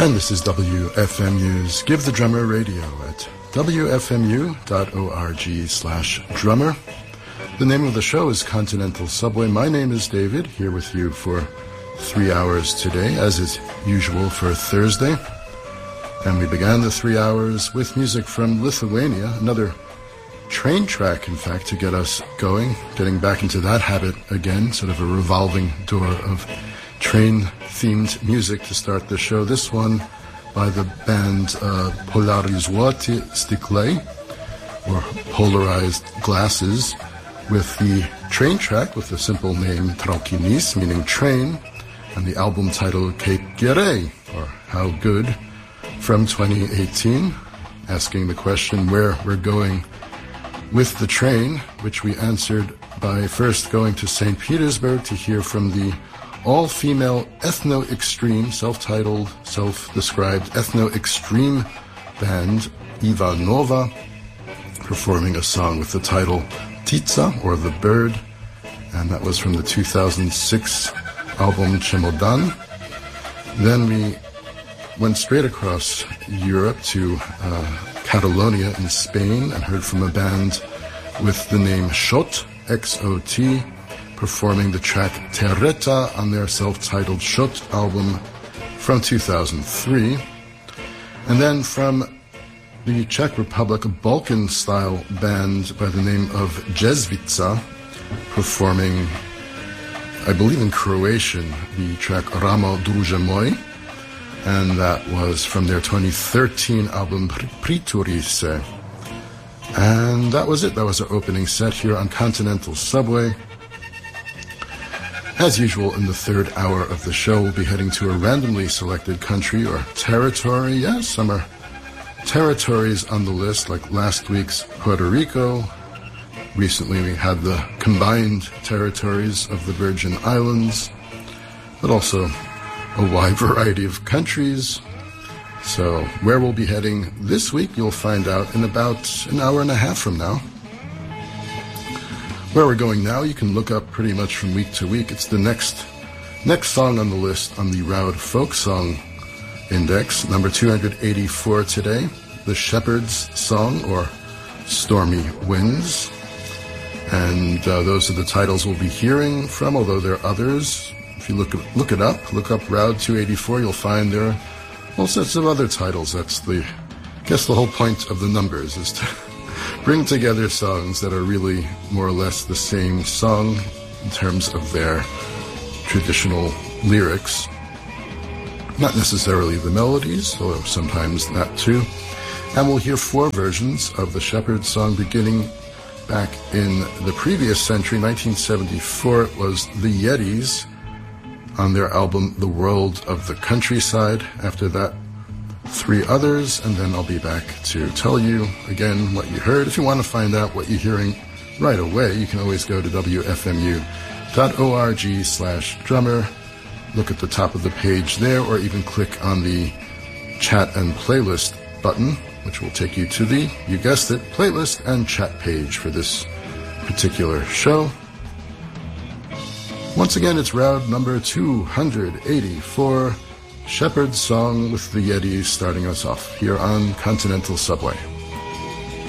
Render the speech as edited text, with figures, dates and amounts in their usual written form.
And this is WFMU's Give the Drummer Radio at wfmu.org/drummer. The name of the show is Continental Subway. My name is David, here with you for 3 hours today, as is usual for Thursday. And we began the 3 hours with music from Lithuania, another train track, in fact, to get us going, getting back into that habit again, sort of a revolving door of train-themed music to start the show. This one by the band Polarizuoti Stiklai, or Polarized Glasses, with the train track with the simple name Traukinys, meaning train, and the album title Kaip Gerai, or How Good, from 2018, asking the question where we're going with the train, which we answered by first going to St. Petersburg to hear from the all-female ethno-extreme, self-titled, self-described ethno-extreme band Ivanova, performing a song with the title Ptica, or The Bird, and that was from the 2006 album Chemodan. Then we went straight across Europe to Catalonia in Spain and heard from a band with the name Xot, X-O-T, performing the track Terreta on their self-titled Xot album from 2003. And then from the Czech Republic, a Balkan-style band by the name of Jezvica, performing, I believe in Croatian, the track Ramo Druže Moj, and that was from their 2013 album Priturise. And that was it. That was our opening set here on Continental Subway. As usual, in the third hour of the show, we'll be heading to a randomly selected country or territory. Yes, some are territories on the list, like last week's Puerto Rico. Recently, we had the combined territories of the Virgin Islands, but also a wide variety of countries. So where we'll be heading this week, you'll find out in about an hour and a half from now. Where we're going now, you can look up pretty much from week to week. It's the next song on the list on the Raud Folk Song Index, number 284 today, The Shepherd's Song, or Stormy Winds. And those are the titles we'll be hearing from, although there are others. If you look it up, look up Raud 284, you'll find there are all sorts of other titles. That's the whole point of the numbers, is to bring together songs that are really more or less the same song in terms of their traditional lyrics. Not necessarily the melodies, although sometimes that too. And we'll hear 4 versions of the Shepherd's Song beginning back in the previous century, 1974. It was the Yetis on their album The World of the Countryside. After that, 3 others, and then I'll be back to tell you again what you heard. If you want to find out what you're hearing right away, you can always go to wfmu.org/drummer. Look at the top of the page there, or even click on the chat and playlist button, which will take you to the, you guessed it, playlist and chat page for this particular show. Once again, it's Raud number 284, Shepherd's Song with the Yetis, starting us off here on Continental Subway.